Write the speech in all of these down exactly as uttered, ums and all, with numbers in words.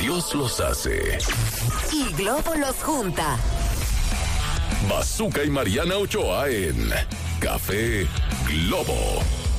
Dios los hace. Y Globo los junta. Bazooka y Mariana Ochoa en Café Globo.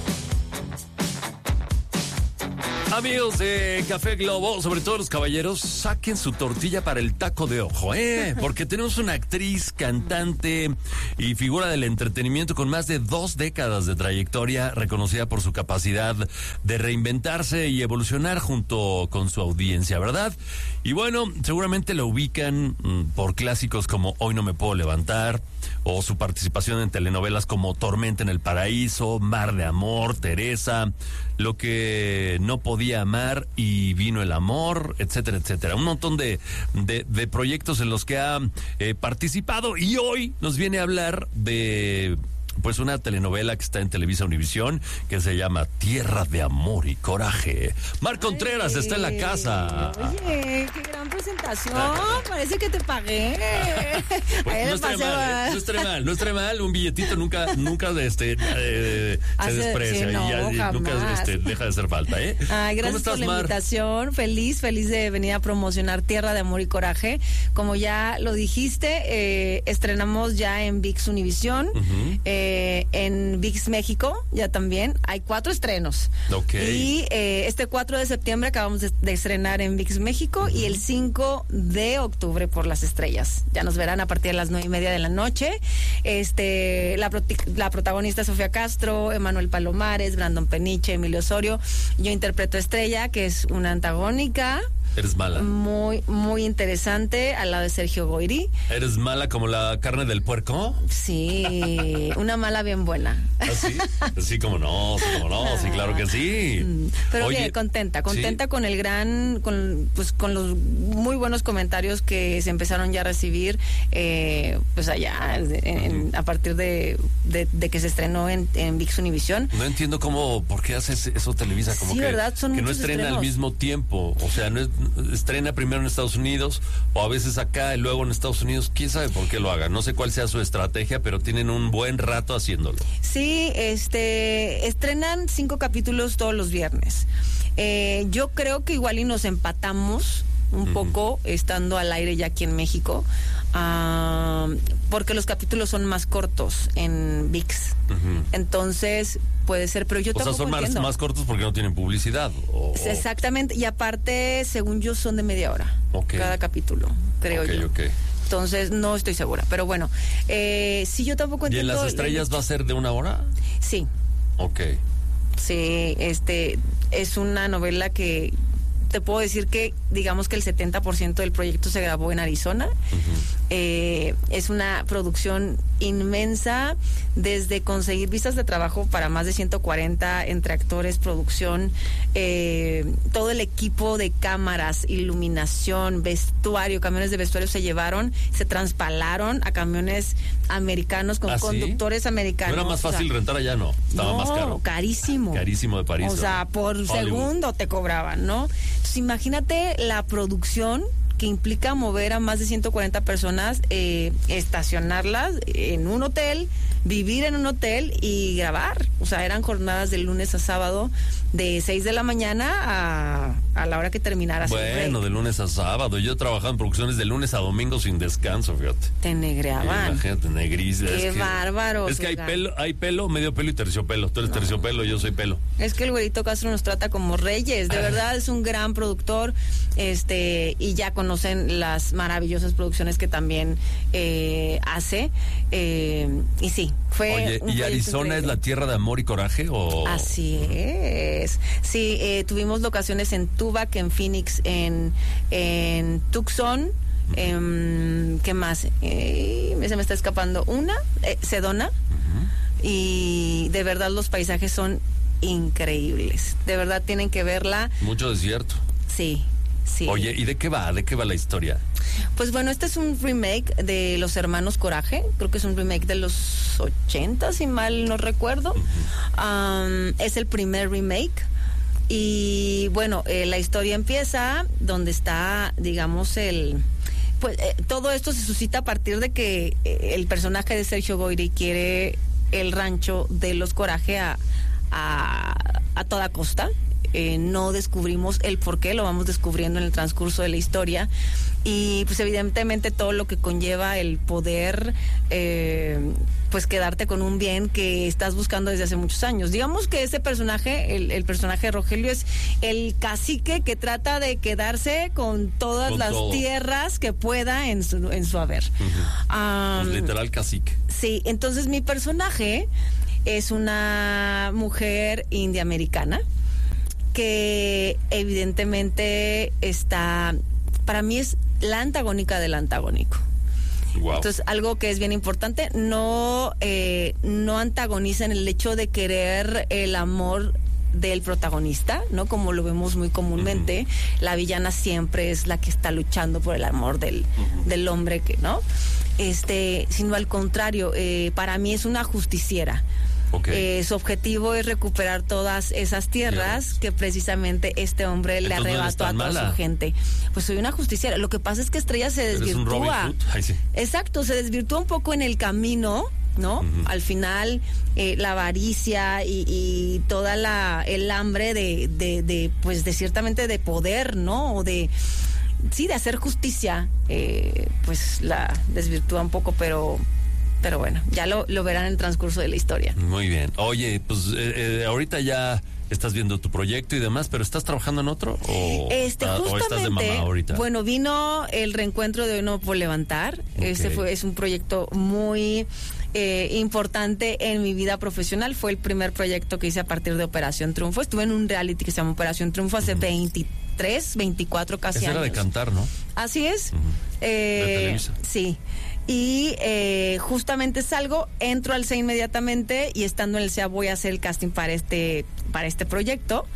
Amigos de Café Globo, sobre todo los caballeros, saquen su tortilla para el taco de ojo, ¿eh? Porque tenemos una actriz, cantante y figura del entretenimiento con más de dos décadas de trayectoria, reconocida por su capacidad de reinventarse y evolucionar junto con su audiencia, ¿verdad? Y bueno, seguramente la ubican mmm, por clásicos como Hoy no me puedo levantar, o su participación en telenovelas como Tormenta en el Paraíso, Mar de Amor, Teresa, Lo que no podía amar y Vino el amor, etcétera, etcétera. Un montón de, de, de proyectos en los que ha eh, participado, y hoy nos viene a hablar de pues una telenovela que está en Televisa Univisión que se llama Tierra de Amor y Coraje. Mar Contreras Ay, está en la casa. Oye, qué gran presentación. Parece que te pagué. Pues no estaré mal, ¿eh? no estaré mal, no estaré mal. Un billetito nunca, nunca este, eh, se Hace, desprecia, sí, no, y ya, nunca este, deja de hacer falta, ¿eh? Ay, gracias estás, por la Mar? invitación. Feliz, feliz de venir a promocionar Tierra de Amor y Coraje. Como ya lo dijiste, eh, estrenamos ya en ViX Univisión. Uh-huh. eh, en ViX México, ya también. Hay cuatro estrenos. Okay. Y eh, este cuatro de septiembre acabamos de, de estrenar en ViX México, uh-huh. y el cinco de octubre por Las Estrellas. Ya nos verán a partir de las nueve y media de la noche. Este, la, la protagonista Sofía Castro, Emanuel Palomares, Brandon Peniche, Emilio Osorio. Yo interpreto a Estrella, que es una antagónica. Eres mala. Muy, muy interesante, al lado de Sergio Goyri. ¿Eres mala como la carne del puerco? Sí, una mala bien buena. ¿Ah, sí? Sí, como no, sí, como no, sí, claro que sí. Pero Oye, bien, contenta, contenta ¿sí? con el gran, con, pues con los muy buenos comentarios que se empezaron ya a recibir, eh, pues allá, en, uh-huh. a partir de, de, de que se estrenó en, en ViX Univisión. No entiendo cómo, por qué haces eso Televisa, como sí, que, ¿verdad? Son que no estrena estrenos. al mismo tiempo, o sea, no es, estrena primero en Estados Unidos, o a veces acá y luego en Estados Unidos. Quién sabe por qué lo hagan, no sé cuál sea su estrategia, pero tienen un buen rato haciéndolo. Sí, este estrenan cinco capítulos todos los viernes. Eh, yo creo que igual y nos empatamos un uh-huh. poco estando al aire ya aquí en México, uh, porque los capítulos son más cortos en ViX. Uh-huh. Entonces puede ser, pero yo o tampoco sea, son más, más cortos porque no tienen publicidad. O, Exactamente, y aparte, según yo, son de media hora okay. cada capítulo, creo okay, yo. Okay. Entonces, no estoy segura, pero bueno, eh, sí, yo tampoco entiendo. ¿Y en Las Estrellas va a ser de una hora? Sí. Ok. Sí, este, es una novela que te puedo decir que, digamos que el setenta por ciento del proyecto se grabó en Arizona. Uh-huh. Eh, es una producción inmensa, desde conseguir visas de trabajo para más de ciento cuarenta entre actores, producción, eh, todo el equipo de cámaras, iluminación, vestuario, camiones de vestuario se llevaron, se transpalaron a camiones americanos con ¿Ah, conductores sí? americanos. ¿No era más fácil o sea, rentar allá? No, estaba no, más caro. carísimo. Carísimo de París. O sea, por Hollywood. Segundo te cobraban, ¿no? Entonces, imagínate la producción que implica mover a más de ciento cuarenta personas, eh, estacionarlas en un hotel, vivir en un hotel y grabar. O sea, eran jornadas de lunes a sábado, de seis de la mañana a, a la hora que terminara. Bueno, de lunes a sábado. Yo trabajaba en producciones de lunes a domingo sin descanso, fíjate. Te negreaban. Imagínate, negriza. Qué es que, bárbaro. Es que hay pelo, hay pelo, medio pelo y terciopelo. Tú eres no. terciopelo, yo soy pelo. Es que el güerito Castro nos trata como reyes. De verdad, es un gran productor, este, y ya conocen las maravillosas producciones que también eh, hace. Eh, y sí, fue. Oye, un ¿y Arizona increíble. Es la tierra de amor y coraje? ¿O? Así es. Sí, eh, tuvimos locaciones en Tubac, en Phoenix, en, en Tucson. Uh-huh. Eh, ¿Qué más? Eh, se me está escapando una, eh, Sedona. Uh-huh. Y de verdad los paisajes son increíbles. De verdad tienen que verla. Mucho desierto. Sí. Sí. Oye, ¿y de qué va? ¿De qué va la historia? Pues bueno, este es un remake de Los Hermanos Coraje. Creo que es un remake de los ochenta, si mal no recuerdo. Uh-huh. Um, es el primer remake. Y bueno, eh, la historia empieza donde está, digamos, el... Pues eh, todo esto se suscita a partir de que eh, el personaje de Sergio Goyri quiere el rancho de los Coraje a, a, a toda costa. eh, no descubrimos el por qué, lo vamos descubriendo en el transcurso de la historia. Y pues evidentemente todo lo que conlleva el poder eh, pues quedarte con un bien que estás buscando desde hace muchos años. Digamos que ese personaje, el, el personaje de Rogelio, es el cacique que trata de quedarse con todas Con las todo. tierras que pueda en su, en su haber. Uh-huh. Um, Pues literal cacique. Sí, entonces mi personaje es una mujer india americana que evidentemente está, para mí es la antagónica del antagónico. Wow. Entonces, algo que es bien importante, no, eh, no antagoniza en el hecho de querer el amor del protagonista, ¿no? Como lo vemos muy comúnmente, uh-huh. La villana siempre es la que está luchando por el amor del, uh-huh. del hombre, que, ¿no? Este, sino al contrario, eh, para mí es una justiciera. Okay. Eh, su objetivo es recuperar todas esas tierras yes. que precisamente este hombre le Entonces, arrebató no a toda mala. su gente. Pues soy una justiciera. Lo que pasa es que Estrella se desvirtúa. Ay, sí. Exacto, se desvirtúa un poco en el camino, ¿no? Uh-huh. Al final, eh, la avaricia y, y toda la el hambre de, de, de, pues, de ciertamente de poder, ¿no? O de sí, de hacer justicia, eh, pues la desvirtúa un poco, pero pero bueno, ya lo, lo verán en el transcurso de la historia. Muy bien. Oye, pues eh, eh, ahorita ya estás viendo tu proyecto y demás, pero ¿estás trabajando en otro? ¿O, este, a, justamente, o estás de mamá ahorita? Bueno, vino el reencuentro de Hoy No Puedo Levantar. Okay. Este fue, es un proyecto muy eh, importante en mi vida profesional. Fue el primer proyecto que hice a partir de Operación Triunfo. Estuve en un reality que se llama Operación Triunfo hace uh-huh. veintitrés, veinticuatro casi Ese años. Era de cantar, ¿no? Así es. Uh-huh. Eh, de Televisa. Sí. Y eh, justamente salgo, entro al C E A inmediatamente y estando en el C E A voy a hacer el casting para este, para este proyecto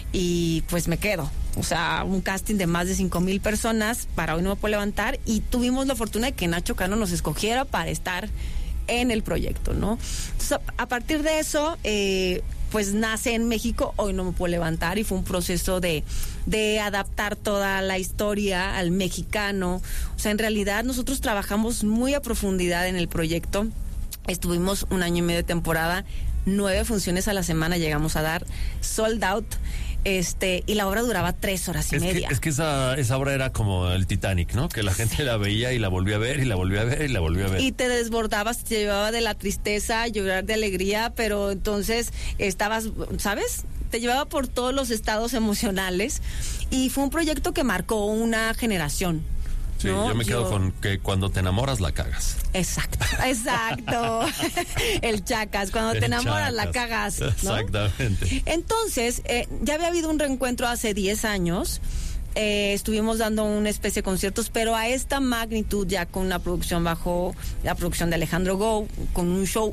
y pues me quedo. O sea, un casting de más de cinco mil personas para Hoy No Me Puedo Levantar y tuvimos la fortuna de que Nacho Cano nos escogiera para estar en el proyecto, ¿no? Entonces, a, a partir de eso, eh, pues nace en México Hoy No Me Puedo Levantar y fue un proceso de, de adaptar toda la historia al mexicano. O sea, en realidad nosotros trabajamos muy a profundidad en el proyecto. Estuvimos un año y medio de temporada, nueve funciones a la semana llegamos a dar, sold out. Este, y la obra duraba tres horas y es media. Que, es que esa, esa obra era como el Titanic, ¿no? Que la gente la veía y la volvía a ver y la volvía a ver y la volvía a ver. Y te desbordabas, te llevaba de la tristeza a llorar de alegría, pero entonces estabas, ¿sabes? Te llevaba por todos los estados emocionales y fue un proyecto que marcó una generación. Sí, ¿no? yo me quedo yo... con que cuando te enamoras la cagas. Exacto, exacto. El chacas, cuando El te enamoras chacas. la cagas, ¿no? Exactamente. Entonces, eh, ya había habido un reencuentro hace diez años. Eh, estuvimos dando una especie de conciertos, pero a esta magnitud, ya con una producción bajo la producción de Alejandro Go, con un show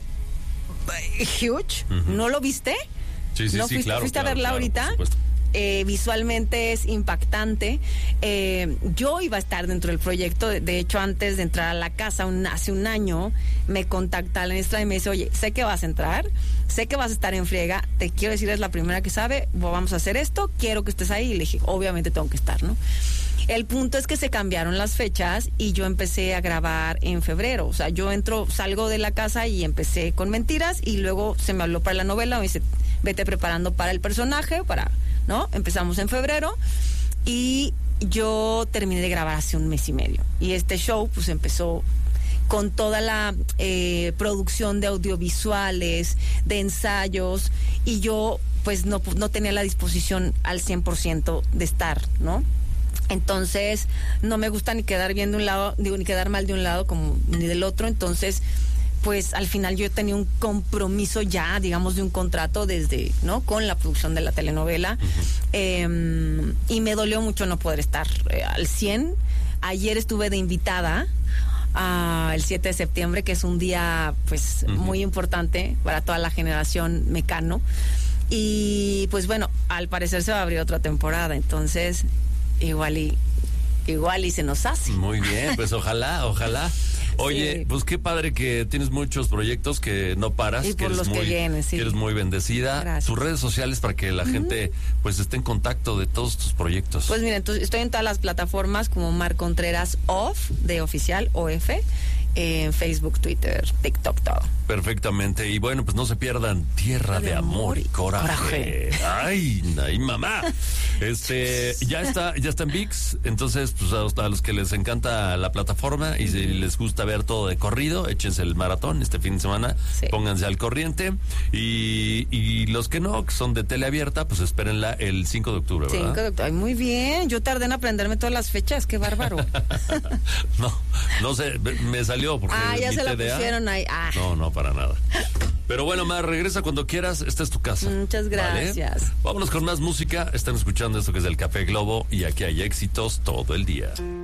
huge. Uh-huh. ¿No lo viste? Sí, sí, ¿No sí, fuiste, claro. ¿Fuiste claro, a verla claro, ahorita? por supuesto. Eh, visualmente es impactante. Eh, yo iba a estar dentro del proyecto. De, de hecho, antes de entrar a la casa, un, hace un año, me contacta la maestra y me dice, oye, sé que vas a entrar, sé que vas a estar en friega, te quiero decir, es la primera que sabe, vamos a hacer esto, quiero que estés ahí. Y le dije, obviamente tengo que estar, ¿no? El punto es que se cambiaron las fechas y yo empecé a grabar en febrero. O sea, yo entro, salgo de la casa y empecé con Mentiras y luego se me habló para la novela, me dice, vete preparando para el personaje, para... ¿no? Empezamos en febrero y yo terminé de grabar hace un mes y medio. Y este show pues empezó con toda la eh, producción de audiovisuales, de ensayos, y yo pues no, no tenía la disposición al cien por ciento de estar, ¿no? Entonces no me gusta ni quedar bien de un lado, digo, ni quedar mal de un lado como ni del otro. Entonces pues al final yo tenía un compromiso ya, digamos, de un contrato desde, ¿no? Con la producción de la telenovela. Uh-huh. eh, y me dolió mucho no poder estar eh, al cien. Ayer estuve de invitada uh, el siete de septiembre, que es un día, pues, uh-huh. muy importante para toda la generación Mecano. Y, pues, bueno, al parecer se va a abrir otra temporada, entonces, igual y, igual y se nos hace. Muy bien, pues ojalá, ojalá. Oye, sí. Pues qué padre que tienes muchos proyectos, que no paras, y por que eres los muy, que vienes, sí. que eres muy bendecida. Gracias. Tus redes sociales para que la uh-huh. gente pues esté en contacto de todos tus proyectos. Pues mira, entonces estoy en todas las plataformas como Mar Contreras Off, de oficial, O F, en Facebook, Twitter, TikTok, todo. Perfectamente. Y bueno, pues no se pierdan Tierra de, de amor y coraje. coraje. Ay, ay, mamá. Este, ya está, ya está en ViX. Entonces, pues a, a los que les encanta la plataforma y si les gusta ver todo de corrido, échense el maratón este fin de semana. Sí. Pónganse al corriente. Y, y los que no, que son de tele abierta, pues espérenla el cinco de octubre, ¿verdad? cinco de octubre. Ay, muy bien. Yo tardé en aprenderme todas las fechas. Qué bárbaro. no, no sé, me salió porque ah, ya se T D A, la pusieron ahí. Ah. No, no, para nada. Pero bueno, Mar, regresa cuando quieras. Esta es tu casa. Muchas gracias. ¿Vale? Vámonos con más música. Están escuchando esto que es el Café Globo y aquí hay éxitos todo el día.